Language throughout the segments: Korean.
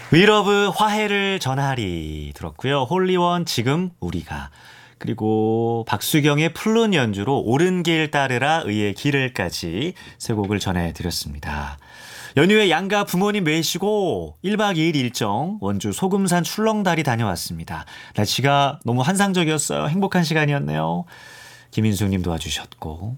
위러브 화해를 전하리 들었고요. 홀리원 지금 우리가 그리고 박수경의 플룻 연주로 옳은 길 따르라 의의 길을까지 세 곡을 전해드렸습니다. 연휴에 양가 부모님 모시고 1박 2일 일정 원주 소금산 출렁다리 다녀왔습니다. 날씨가 너무 환상적이었어요. 행복한 시간이었네요. 김인숙님 도와주셨고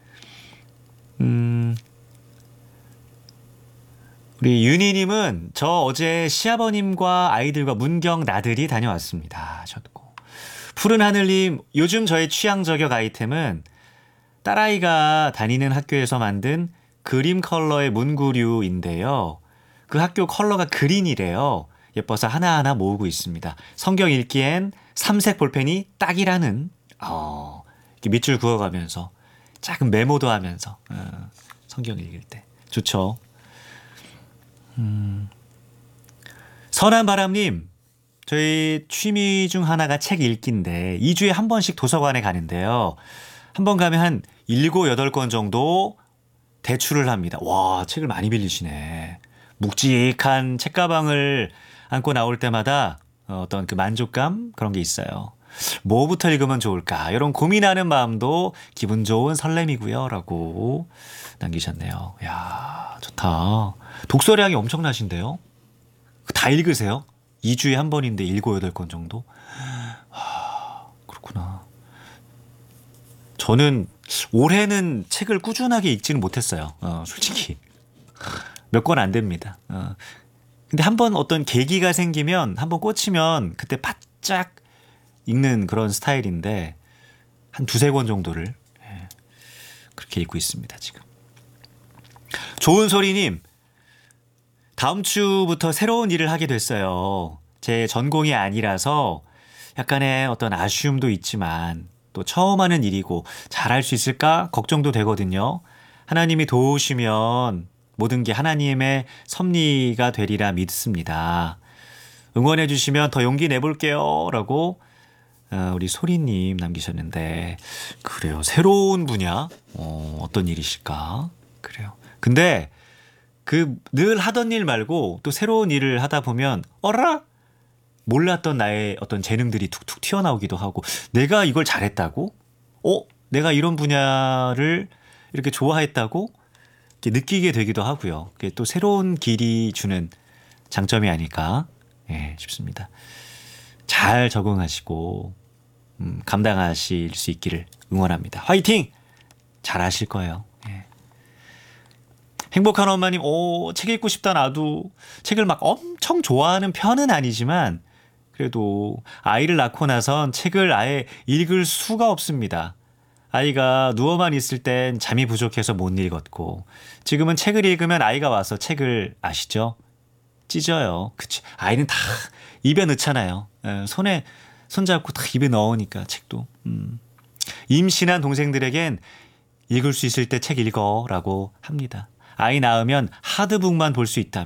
우리 윤희님은 저 어제 시아버님과 아이들과 문경 나들이 다녀왔습니다 하셨고 푸른 하늘님 요즘 저의 취향 저격 아이템은 딸아이가 다니는 학교에서 만든 그림 컬러의 문구류인데요. 그 학교 컬러가 그린이래요. 예뻐서 하나하나 모으고 있습니다. 성경 읽기엔 삼색 볼펜이 딱이라는 이렇게 밑줄 그어가면서 작은 메모도 하면서 성경 읽을 때 좋죠. 선한 바람님 저희 취미 중 하나가 책 읽기인데 2주에 한 번씩 도서관에 가는데요. 한 번 가면 한 7, 8권 정도 대출을 합니다. 와, 책을 많이 빌리시네. 묵직한 책가방을 안고 나올 때마다 어떤 그 만족감 그런 게 있어요. 뭐부터 읽으면 좋을까? 이런 고민하는 마음도 기분 좋은 설렘이고요. 라고 남기셨네요. 야, 좋다. 독서량이 엄청나신데요? 다 읽으세요? 2주에 한 번인데 7, 8권 정도? 그렇구나. 저는 올해는 책을 꾸준하게 읽지는 못했어요. 솔직히. 몇 권 안 됩니다. 근데 한번 어떤 계기가 생기면 한번 꽂히면 그때 바짝 읽는 그런 스타일인데 한 2, 3권 정도를 그렇게 읽고 있습니다. 지금. 좋은 소리님. 다음 주부터 새로운 일을 하게 됐어요. 제 전공이 아니라서 약간의 어떤 아쉬움도 있지만 또 처음 하는 일이고 잘할 수 있을까 걱정도 되거든요. 하나님이 도우시면 모든 게 하나님의 섭리가 되리라 믿습니다. 응원해 주시면 더 용기 내볼게요. 라고 우리 소리님 남기셨는데 그래요. 새로운 분야? 어떤 일이실까? 그래요. 근데 그 늘 하던 일 말고 또 새로운 일을 하다 보면 어라? 몰랐던 나의 어떤 재능들이 툭툭 튀어나오기도 하고 내가 이걸 잘했다고? 내가 이런 분야를 이렇게 좋아했다고? 이렇게 느끼게 되기도 하고요. 그게 또 새로운 길이 주는 장점이 아닐까 싶습니다. 잘 적응하시고 감당하실 수 있기를 응원합니다. 화이팅! 잘하실 거예요. 행복한 엄마님, 책 읽고 싶다 나도. 책을 막 엄청 좋아하는 편은 아니지만 그래도 아이를 낳고 나선 책을 아예 읽을 수가 없습니다. 아이가 누워만 있을 땐 잠이 부족해서 못 읽었고 지금은 책을 읽으면 아이가 와서 책을 아시죠? 찢어요. 그치? 아이는 다 입에 넣잖아요. 손에 손잡고 다 입에 넣으니까 책도. 임신한 동생들에겐 읽을 수 있을 때 책 읽어라고 합니다. 아이 낳으면 하드북만 볼 수 있다.